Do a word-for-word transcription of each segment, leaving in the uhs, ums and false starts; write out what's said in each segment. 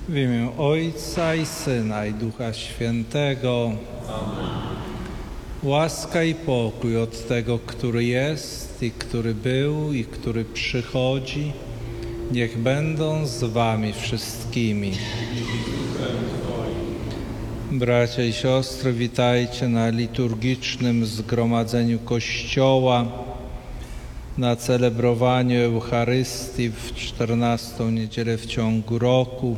W imię Ojca i Syna i Ducha Świętego. Amen. Łaska i pokój od tego, który jest i który był i który przychodzi, niech będą z wami wszystkimi. Bracia i siostry, witajcie na liturgicznym zgromadzeniu Kościoła, na celebrowaniu Eucharystii w czternastą niedzielę w ciągu roku.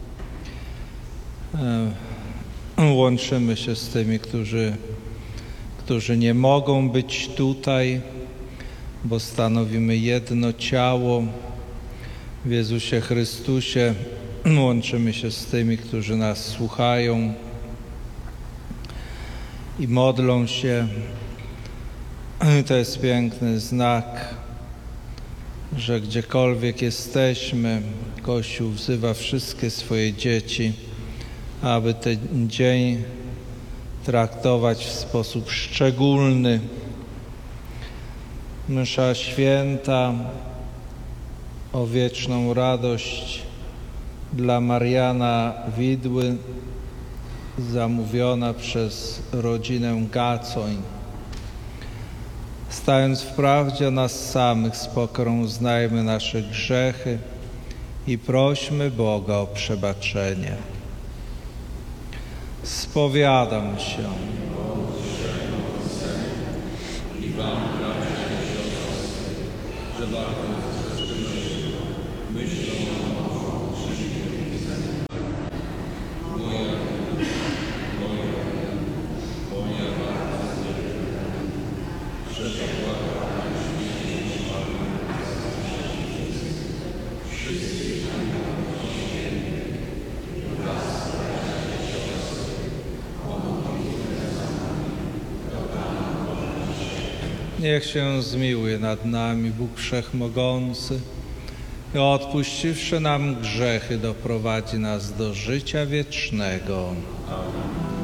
Łączymy się z tymi, którzy, którzy nie mogą być tutaj, bo stanowimy jedno ciało w Jezusie Chrystusie. Łączymy się z tymi, którzy nas słuchają i modlą się. To jest piękny znak, że gdziekolwiek jesteśmy, Kościół wzywa wszystkie swoje dzieci, aby ten dzień traktować w sposób szczególny. Msza święta o wieczną radość dla Mariana Widły, zamówiona przez rodzinę Gacoń. Stając w prawdzie o nas samych, z pokorą uznajmy nasze grzechy i prośmy Boga o przebaczenie. Spowiadam się. I wam, bracia i siostry, że warto myślą o moja, moja, moja warta, że zapłata wszystkich Niech się zmiłuje nad nami Bóg Wszechmogący i odpuściwszy nam grzechy, doprowadzi nas do życia wiecznego. Amen.